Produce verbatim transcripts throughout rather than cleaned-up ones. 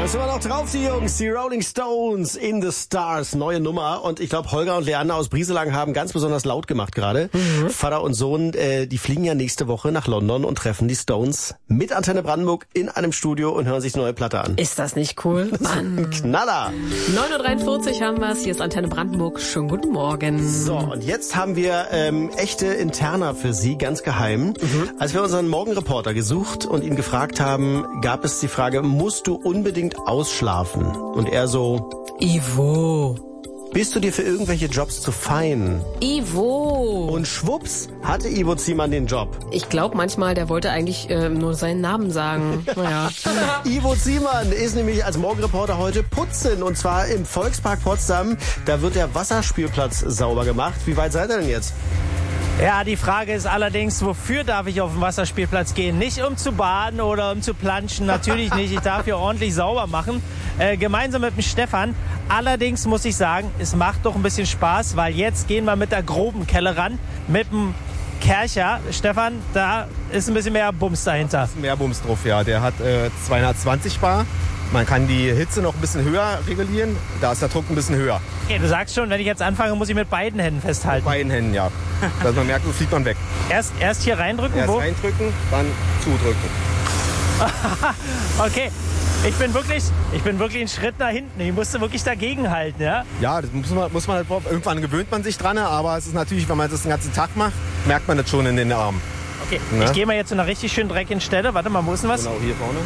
Da sind wir noch drauf, die Jungs, die Rolling Stones in the Stars, neue Nummer. Und ich glaube, Holger und Leander aus Brieselang haben ganz besonders laut gemacht gerade. Mhm. Vater und Sohn, äh, die fliegen ja nächste Woche nach London und treffen die Stones mit Antenne Brandenburg in einem Studio und hören sich die neue Platte an. Ist das nicht cool? Mann. Knaller. neun Uhr dreiundvierzig haben wir es. Hier ist Antenne Brandenburg. Schönen guten Morgen. So, und jetzt haben wir ähm, echte Interna für Sie, ganz geheim. Mhm. Als wir unseren Morgenreporter gesucht und ihn gefragt haben, gab es die Frage, musst du unbedingt ausschlafen? Und er so, Ivo. Bist du dir für irgendwelche Jobs zu fein? Ivo. Und schwupps hatte Ivo Ziemann den Job. Ich glaube manchmal, der wollte eigentlich äh, nur seinen Namen sagen. Naja. Ivo Ziemann ist nämlich als Morgenreporter heute putzen. Und zwar im Volkspark Potsdam. Da wird der Wasserspielplatz sauber gemacht. Wie weit seid ihr denn jetzt? Ja, die Frage ist allerdings, wofür darf ich auf den Wasserspielplatz gehen? Nicht um zu baden oder um zu planschen, natürlich nicht. Ich darf hier ordentlich sauber machen, äh, gemeinsam mit dem Stefan. Allerdings muss ich sagen, es macht doch ein bisschen Spaß, weil jetzt gehen wir mit der groben Kelle ran, mit dem Kercher. Stefan, da ist ein bisschen mehr Bums dahinter. Da ist mehr Bums drauf, ja. Der hat äh, zweihundertzwanzig Bar. Man kann die Hitze noch ein bisschen höher regulieren, da ist der Druck ein bisschen höher. Okay, du sagst schon, wenn ich jetzt anfange, muss ich mit beiden Händen festhalten. Mit beiden Händen, ja. Dass man merkt, so fliegt man weg. Erst, erst hier reindrücken, Erst wo? reindrücken, dann zudrücken. Okay, ich bin wirklich, ich bin wirklich einen Schritt nach hinten. Ich musste wirklich dagegen halten, ja? Ja, das muss man, muss man halt, irgendwann gewöhnt man sich dran, aber es ist natürlich, wenn man das den ganzen Tag macht, merkt man das schon in den Armen. Okay, ja? Ich gehe mal jetzt zu einer richtig schönen dreckigen Stelle. Warte mal, wo ist denn was? Genau, hier vorne.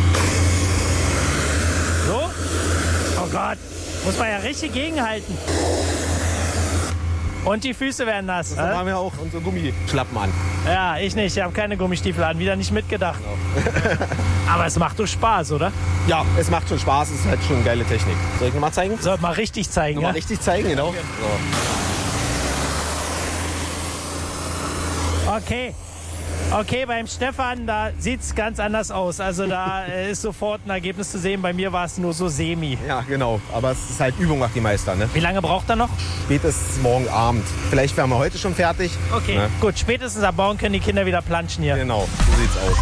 So? Oh Gott, muss man ja richtig gegenhalten. Und die Füße werden nass. Da haben wir auch unsere Gummischlappen an. Ja, ich nicht. Ich habe keine Gummistiefel an. Wieder nicht mitgedacht. Genau. Aber es macht doch Spaß, oder? Ja, es macht schon Spaß. Es ist halt schon eine geile Technik. Soll ich nochmal zeigen? Soll mal richtig zeigen, ja? Mal richtig zeigen, genau. So. Okay. Okay, beim Stefan, da sieht's ganz anders aus. Also da ist sofort ein Ergebnis zu sehen. Bei mir war es nur so semi. Ja, genau. Aber es ist halt Übung macht die Meister, ne? Wie lange braucht er noch? Spätestens morgen Abend. Vielleicht wären wir heute schon fertig. Okay, ne? Gut. Spätestens ab morgen können die Kinder wieder planschen hier. Genau, so sieht's aus.